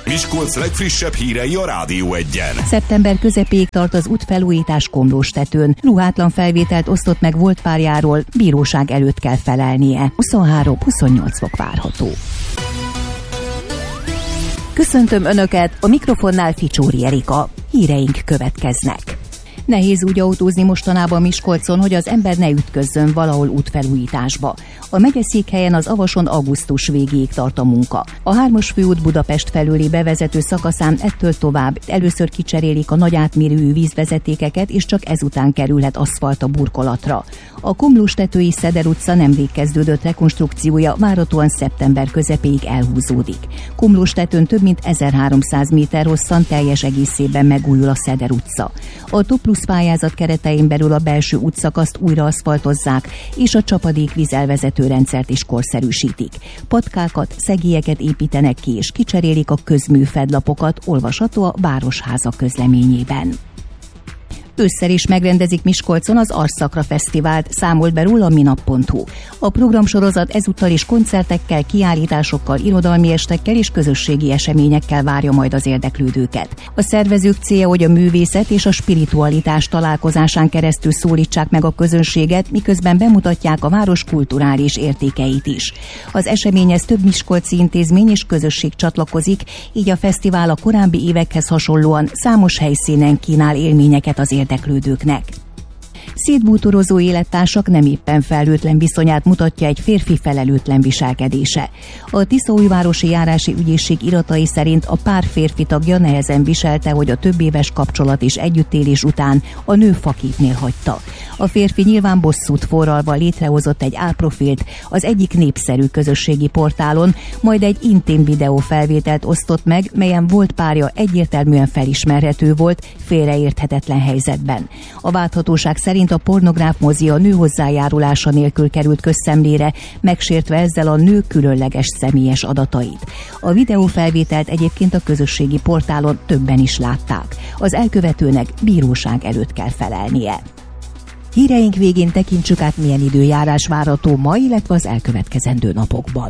Miskolc legfrissebb hírei a Rádió Egyen. Szeptember közepéig tart az útfelújítás Komlóstetőn. Ruhátlan felvételt osztott meg volt párjáról, bíróság előtt kell felelnie. 23-28 fok várható. Köszöntöm Önöket, a mikrofonnál Ficsóri Erika. Híreink következnek. Nehéz úgy autózni mostanában Miskolcon, hogy az ember ne ütközzön valahol útfelújításba. A megyeszékhelyen az Avason augusztus végéig tart a munka. A 3-as főút Budapest felőli bevezető szakaszán ettől tovább először kicserélik a nagy átmérőjű vízvezetékeket, és csak ezután kerülhet aszfalt a burkolatra. A Komlóstetői Szeder utca nemrég kezdődött rekonstrukciója várhatóan szeptember közepéig elhúzódik. Komlóstetőn több mint 1300 méter hosszan teljes egészében megújul a Szeder utca. A TOP+ pályázat keretein belül a belső útszakaszt újra aszfaltozzák, és a csapadékvíz elvezető rendszert is korszerűsítik. Patkákat, szegélyeket építenek ki, és kicserélik a közműfedlapokat, olvasható a Városháza közleményében. Ősszel is megrendezik Miskolcon az Arszakra Fesztivált, számolt be róla a minap.hu. A programsorozat ezúttal is koncertekkel, kiállításokkal, irodalmi estekkel és közösségi eseményekkel várja majd az érdeklődőket. A szervezők célja, hogy a művészet és a spiritualitás találkozásán keresztül szólítsák meg a közönséget, miközben bemutatják a város kulturális értékeit is. Az eseményhez több miskolci intézmény és közösség csatlakozik, így a fesztivál a korábbi évekhez hasonlóan számos helyszínen kínál élményeket az érdeklődőknek. Szétbútorozó élettársak nem éppen felelőtlen viszonyát mutatja egy férfi felelőtlen viselkedése. A Tiszaújvárosi Járási Ügyészség iratai szerint a pár férfi tagja nehezen viselte, hogy a több éves kapcsolat és együttélés után a nő faképnél hagyta. A férfi nyilván bosszút forralva létrehozott egy álprofilt az egyik népszerű közösségi portálon, majd egy intim videó felvételt osztott meg, melyen volt párja egyértelműen felismerhető volt félreérthetetlen helyzetben. A vádhatóság szerint a pornográf mozi a nő hozzájárulása nélkül került közszemlére, megsértve ezzel a nő különleges személyes adatait. A videófelvételt egyébként a közösségi portálon többen is látták. Az elkövetőnek bíróság előtt kell felelnie. Híreink végén tekintsük át, milyen időjárás várható ma, illetve az elkövetkezendő napokban.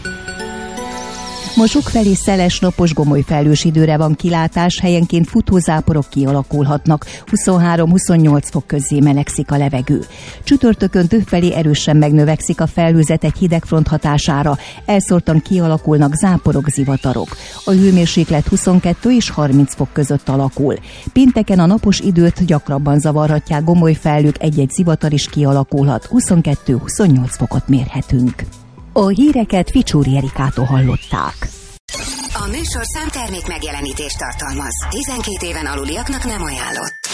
Ma sokfelé szeles, napos, gomoly felhős időre van kilátás, helyenként futózáporok kialakulhatnak, 23-28 fok közé melegszik a levegő. Csütörtökön többfelé erősen megnövekszik a felhőzet egy hidegfront hatására, elszórtan kialakulnak záporok, zivatarok. A hőmérséklet 22 és 30 fok között alakul. Pénteken a napos időt gyakrabban zavarhatják gomoly felhők, egy-egy zivatar is kialakulhat, 22-28 fokot mérhetünk. A híreket Ficsóri Erikától hallották. A műsorszám termék megjelenítést tartalmaz. 12 éven aluliaknak nem ajánlott.